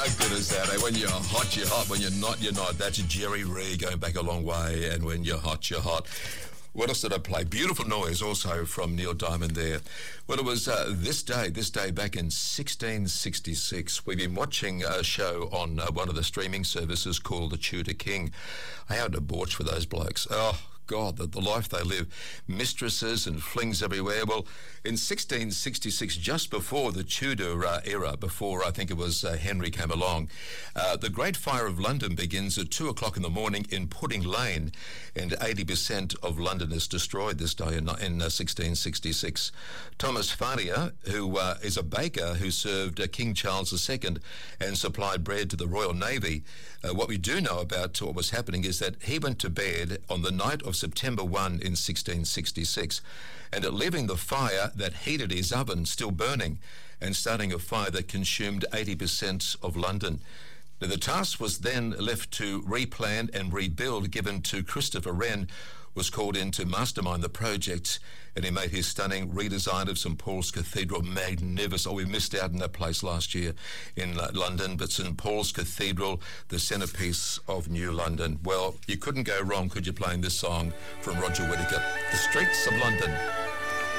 How good is that? When you're hot, you're hot. When you're not, you're not. That's Jerry Ree going back a long way. And when you're hot, you're hot. What else did I play? Beautiful Noise also from Neil Diamond there. Well, it was this day back in 1666. We've been watching a show on one of the streaming services called The Tudor King. I had a debauch for those blokes. Oh, God, the life they live. Mistresses and flings everywhere. Well, in 1666, just before the Tudor era, before I think it was Henry came along, the Great Fire of London begins at 2 o'clock in the morning in Pudding Lane, and 80% of London is destroyed this day in 1666. Thomas Faria, who is a baker who served King Charles II and supplied bread to the Royal Navy, what we do know about what was happening is that he went to bed on the night of September 1 in 1666, and at leaving the fire that heated his oven still burning and starting a fire that consumed 80% of London. Now, the task was then left to replan and rebuild, given to Christopher Wren, was called in to mastermind the project, and he made his stunning redesign of St Paul's Cathedral magnificent. Oh, we missed out on that place last year in London, but St Paul's Cathedral, the centrepiece of New London. Well, you couldn't go wrong, could you, playing this song from Roger Whittaker, The Streets of London.